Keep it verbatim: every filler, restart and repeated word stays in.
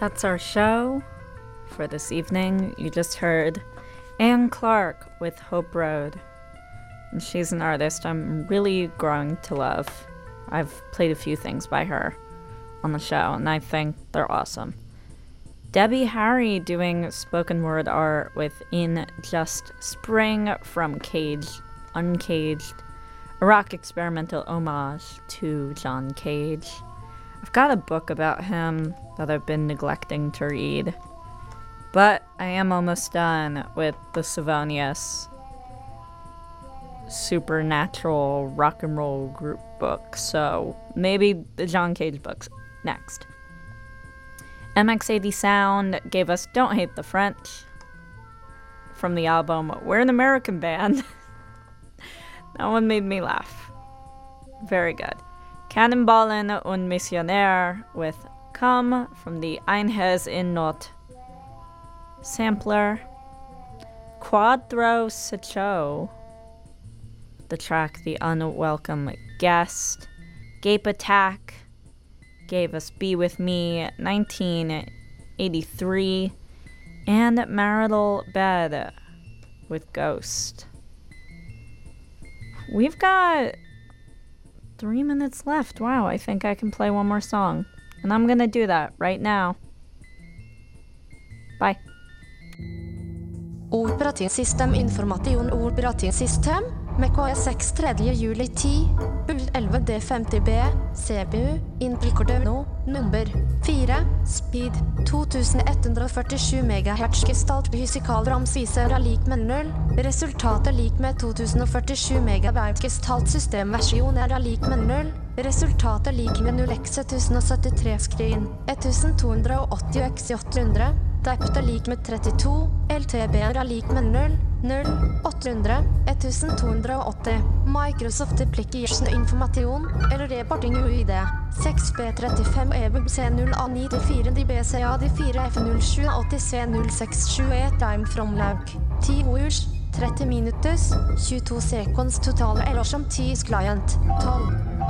That's our show for this evening. You just heard Anne Clark with Hope Road. And she's an artist I'm really growing to love. I've played a few things by her on the show, and I think they're awesome. Debbie Harry doing spoken word art with In Just Spring from Caged, Uncaged, a rock experimental homage to John Cage. I've got a book about him that I've been neglecting to read, but I am almost done with the Symphonious supernatural rock and roll group book, so maybe the John Cage book's next. M X eighty Sound gave us Don't Hate the French from the album We're an American Band. That one made me laugh. Very good. Cannonballen und Missionär with Come from the Einhes in Not sampler. Quadro Sacho, the track The Unwelcome Guest. Gape Attack gave us Be With Me, nineteen eighty-three. And Marital Bed with Ghost. We've got three minutes left. Wow, I think I can play one more song. And I'm gonna do that right now. Bye. Operativsystem Information Operativsystem med K S seks tredje juli ti, U L elleve D femti B, C P U, Intel Cordero, nummer fire, speed to tusen ett hundre førtisju megahertz, gestalt fysikal ramsviser er lik med null, resultatet lik med to tusen førtisju megabyte, gestalt systemversjon er lik med null, resultatet lik med null x tusen syttitre screen, to hundre åtti x åtte hundre, Depth er lik med trettito, L T B er lik med null, null, åtte hundre, to hundre åtti, Microsoft Application Information, eller reporting U I D, seks B trettifem E B C null A nittifire D B C A D fire F null sju åtti C null seks sju E Time from Lauk, ti urs, tretti minutter, tjueto seconds totale eller som ti client, tolv.